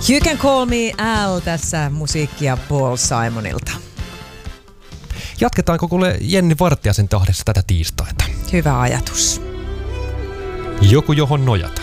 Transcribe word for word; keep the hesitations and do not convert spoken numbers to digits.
You Can Call Me Al, tässä musiikkia Paul Simonilta. Jatketaanko kuule Jenni Vartiaisen tahdessa tätä tiistaita? Hyvä ajatus. Joku johon nojata.